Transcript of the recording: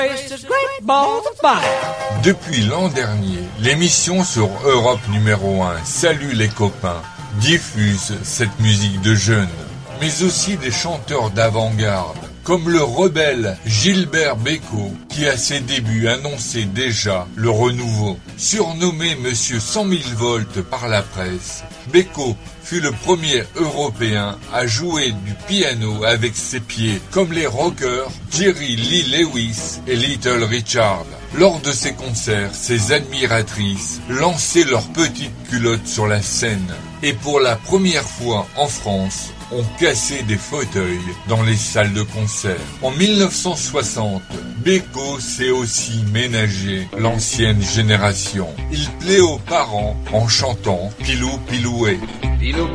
Depuis l'an dernier, l'émission sur Europe numéro 1, Salut les copains, diffuse cette musique de jeunes, mais aussi des chanteurs d'avant-garde, comme le rebelle Gilbert Bécaud, qui à ses débuts annonçait déjà le renouveau. Surnommé Monsieur 100 000 volts par la presse, Bécaud fut le premier Européen à jouer du piano avec ses pieds, comme les rockers Jerry Lee Lewis et Little Richard. Lors de ses concerts, ses admiratrices lançaient leurs petites culottes sur la scène. Et pour la première fois en France, on cassait des fauteuils dans les salles de concert. En 1960, Bécaud s'est aussi ménagé l'ancienne génération. Il plaît aux parents en chantant Pilou Pilouet.